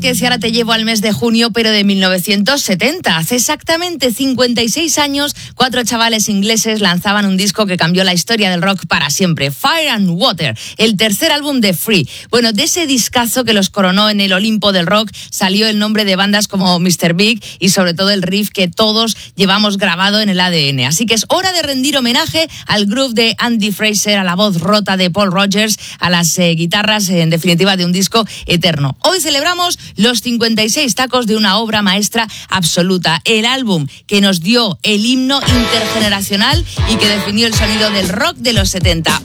Que si ahora te llevo al mes de junio, pero de 1970. Hace exactamente 56 años, 4 chavales ingleses lanzaban un disco que cambió la historia del rock para siempre. Fire and Water, el tercer álbum de Free. Bueno, de ese discazo que los coronó en el Olimpo del rock, salió el nombre de bandas como Mr. Big y sobre todo el riff que todos llevamos grabado en el ADN. Así que es hora de rendir homenaje al groove de Andy Fraser, a la voz rota de Paul Rodgers, a las guitarras, en definitiva, de un disco eterno. Hoy celebramos los 56 tacos de una obra maestra absoluta, el álbum que nos dio el himno intergeneracional y que definió el sonido del rock de los 70.